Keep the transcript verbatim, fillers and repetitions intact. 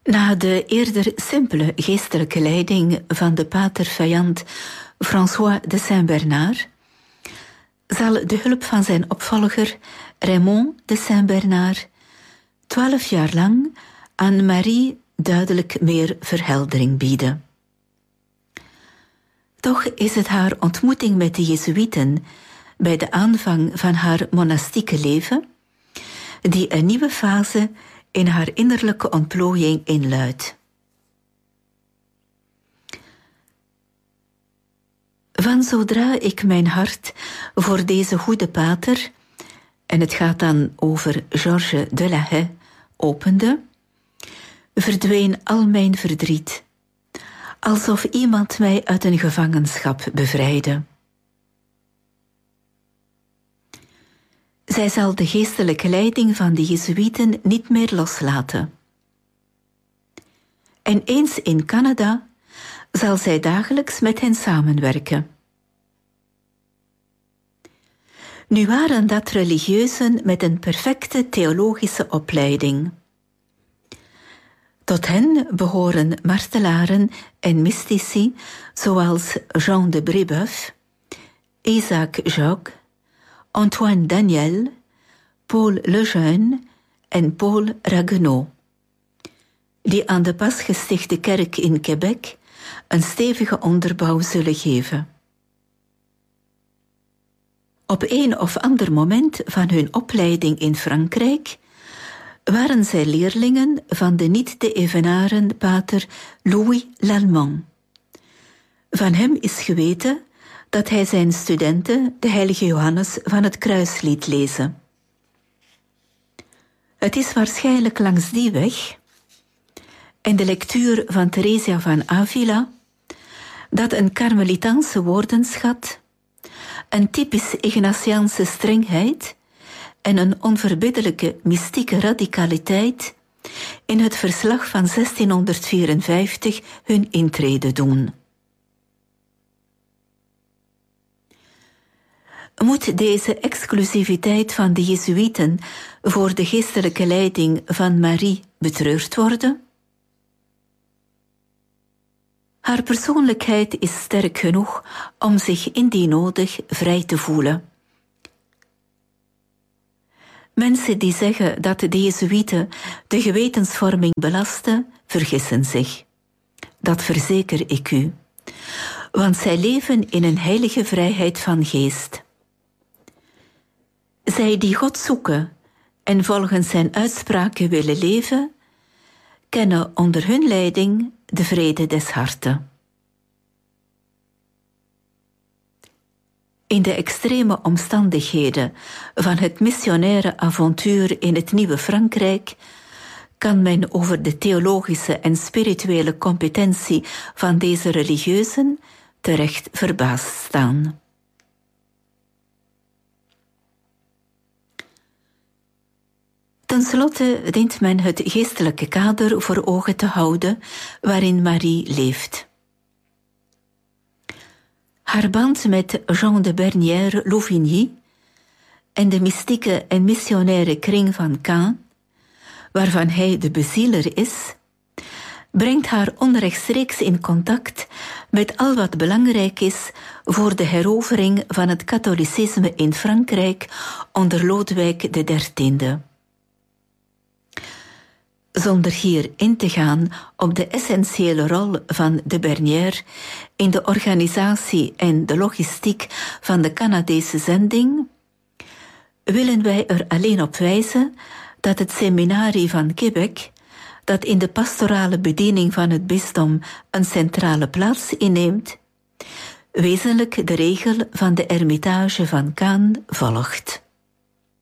Na de eerder simpele geestelijke leiding van de pater-vijand François de Saint-Bernard zal de hulp van zijn opvolger Raymond de Saint-Bernard twaalf jaar lang aan Marie duidelijk meer verheldering bieden. Toch is het haar ontmoeting met de Jezuïeten bij de aanvang van haar monastieke leven die een nieuwe fase in haar innerlijke ontplooiing inluidt. Van zodra ik mijn hart voor deze goede pater, en het gaat dan over Georges de la Haye, opende, verdween al mijn verdriet, alsof iemand mij uit een gevangenschap bevrijdde. Zij zal de geestelijke leiding van de Jezuïeten niet meer loslaten. En eens in Canada zal zij dagelijks met hen samenwerken. Nu waren dat religieuzen met een perfecte theologische opleiding. Tot hen behoren martelaren en mystici zoals Jean de Brébeuf, Isaac Jogues, Antoine Daniel, Paul Lejeune en Paul Ragueneau, die aan de pas gestichte kerk in Quebec een stevige onderbouw zullen geven. Op een of ander moment van hun opleiding in Frankrijk waren zij leerlingen van de niet te evenaren pater Louis Lallemand. Van hem is geweten dat hij zijn studenten de heilige Johannes van het Kruis liet lezen. Het is waarschijnlijk langs die weg en de lectuur van Theresia van Avila dat een karmelitaanse woordenschat, een typisch Ignatiaanse strengheid en een onverbiddelijke mystieke radicaliteit in het verslag van zestienhonderdvierenvijftig hun intrede doen. Moet deze exclusiviteit van de Jezuïeten voor de geestelijke leiding van Marie betreurd worden? Haar persoonlijkheid is sterk genoeg om zich indien nodig vrij te voelen. Mensen die zeggen dat de Jezuïeten de gewetensvorming belasten, vergissen zich. Dat verzeker ik u. Want zij leven in een heilige vrijheid van geest. Zij die God zoeken en volgens zijn uitspraken willen leven, kennen onder hun leiding de vrede des harten. In de extreme omstandigheden van het missionaire avontuur in het nieuwe Frankrijk kan men over de theologische en spirituele competentie van deze religieuzen terecht verbaasd staan. Ten slotte dient men het geestelijke kader voor ogen te houden waarin Marie leeft. Haar band met Jean de Bernière Louvigny en de mystieke en missionaire kring van Caen, waarvan hij de bezieler is, brengt haar onrechtstreeks in contact met al wat belangrijk is voor de herovering van het katholicisme in Frankrijk onder Lodewijk de dertiende. Zonder hier in te gaan op de essentiële rol van de Bernière in de organisatie en de logistiek van de Canadese zending, willen wij er alleen op wijzen dat het seminarie van Quebec, dat in de pastorale bediening van het bisdom een centrale plaats inneemt, wezenlijk de regel van de Ermitage van Caen volgt.